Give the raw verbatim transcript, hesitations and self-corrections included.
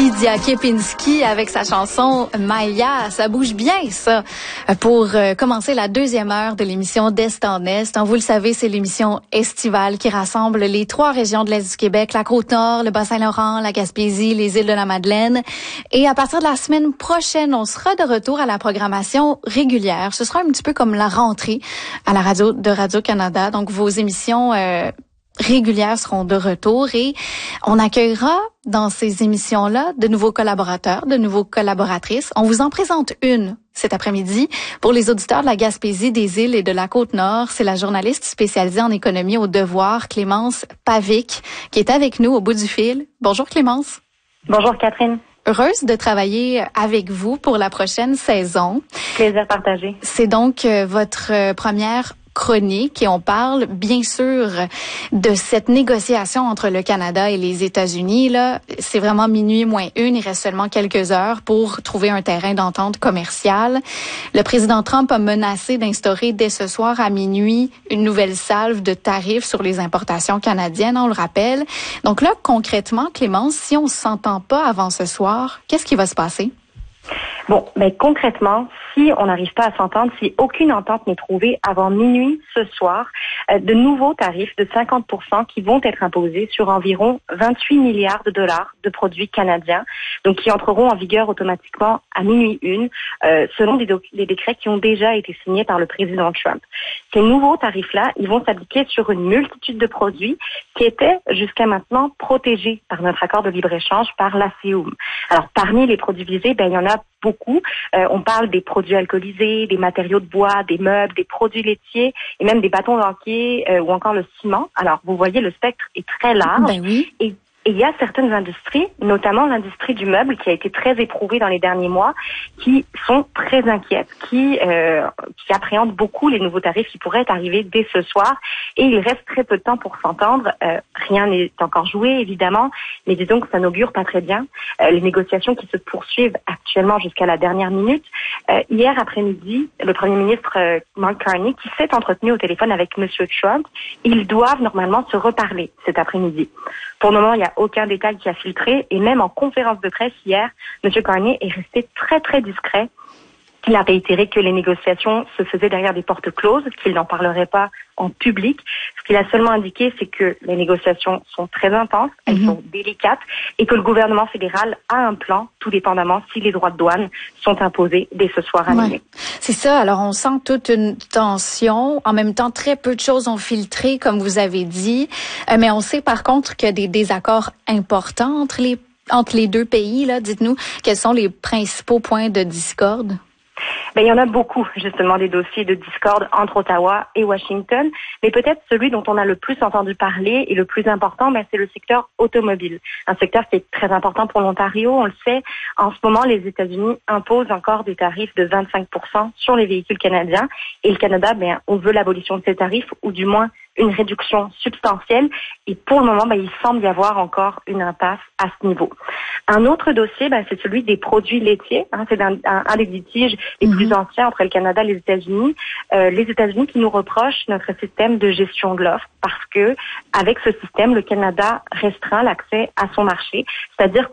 Lydia Kepinski avec sa chanson Maya. Ça bouge bien, ça, pour euh, commencer la deuxième heure de l'émission d'Est en Est. Hein, vous le savez, c'est l'émission estivale qui rassemble les trois régions de l'Est du Québec, la Côte-Nord, le Bas-Saint-Laurent, la Gaspésie, les îles de la Madeleine. Et à partir de la semaine prochaine, on sera de retour à la programmation régulière. Ce sera un petit peu comme la rentrée à la radio de Radio-Canada. Donc, vos émissions euh, régulières seront de retour et on accueillera dans ces émissions-là de nouveaux collaborateurs, de nouveaux collaboratrices. On vous en présente une cet après-midi. Pour les auditeurs de la Gaspésie, des îles et de la Côte-Nord, c'est la journaliste spécialisée en économie au Devoir, Clémence Pavic, qui est avec nous au bout du fil. Bonjour Clémence. Bonjour Catherine. Heureuse de travailler avec vous pour la prochaine saison. Plaisir partagé. C'est donc euh, votre euh, première chronique et on parle bien sûr de cette négociation entre le Canada et les États-Unis. Là, c'est vraiment minuit moins une. Il reste seulement quelques heures pour trouver un terrain d'entente commerciale. Le président Trump a menacé d'instaurer dès ce soir à minuit une nouvelle salve de tarifs sur les importations canadiennes, on le rappelle. Donc là, concrètement, Clémence, si on ne s'entend pas avant ce soir, qu'est-ce qui va se passer? Bon, mais concrètement, si on n'arrive pas à s'entendre, si aucune entente n'est trouvée avant minuit ce soir, euh, de nouveaux tarifs de cinquante pour cent qui vont être imposés sur environ vingt-huit milliards de dollars de produits canadiens, donc qui entreront en vigueur automatiquement à minuit une, euh, selon des, doc- des décrets qui ont déjà été signés par le président Trump. Ces nouveaux tarifs-là, ils vont s'appliquer sur une multitude de produits qui étaient jusqu'à maintenant protégés par notre accord de libre-échange par l'A C E U M. Alors, parmi les produits visés, ben, il y en a beaucoup. Euh, on parle des produits alcoolisés, des matériaux de bois, des meubles, des produits laitiers et même des bâtons d'hockey euh, ou encore le ciment. Alors, vous voyez, le spectre est très large. Ben oui. Et Et il y a certaines industries, notamment l'industrie du meuble, qui a été très éprouvée dans les derniers mois, qui sont très inquiètes, qui, euh, qui appréhendent beaucoup les nouveaux tarifs qui pourraient arriver dès ce soir. Et il reste très peu de temps pour s'entendre. Euh, rien n'est encore joué, évidemment, mais disons que ça n'augure pas très bien. Euh, les négociations qui se poursuivent actuellement jusqu'à la dernière minute. Euh, hier après-midi, le Premier ministre euh, Mark Carney, qui s'est entretenu au téléphone avec M. Trump, ils doivent normalement se reparler cet après-midi. Pour le moment, il y a aucun détail qui a filtré et même en conférence de presse hier, M. Carney est resté très très discret. Il a réitéré que les négociations se faisaient derrière des portes closes, qu'il n'en parlerait pas en public. Ce qu'il a seulement indiqué, c'est que les négociations sont très intenses, elles mm-hmm. sont délicates et que le gouvernement fédéral a un plan, tout dépendamment si les droits de douane sont imposés dès ce soir à minuit. Ouais. C'est ça. Alors, on sent toute une tension. En même temps, très peu de choses ont filtré, comme vous avez dit. Euh, mais on sait par contre qu'il y a des désaccords importants entre les, entre les deux pays. Là. Dites-nous, quels sont les principaux points de discorde? Ben, il y en a beaucoup, justement, des dossiers de discorde entre Ottawa et Washington. Mais peut-être celui dont on a le plus entendu parler et le plus important, ben, c'est le secteur automobile. Un secteur qui est très important pour l'Ontario. On le sait, en ce moment, les États-Unis imposent encore des tarifs de vingt-cinq pour cent sur les véhicules canadiens. Et le Canada, ben, on veut l'abolition de ces tarifs, ou du moins une réduction substantielle. Et pour le moment, ben, il semble y avoir encore une impasse à ce niveau. Un autre dossier, ben, c'est celui des produits laitiers. Hein, c'est un, un, un des litiges les mm-hmm. plus anciens entre le Canada et les États-Unis. Euh, les États-Unis qui nous reprochent notre système de gestion de l'offre parce que, avec ce système, le Canada restreint l'accès à son marché. C'est-à-dire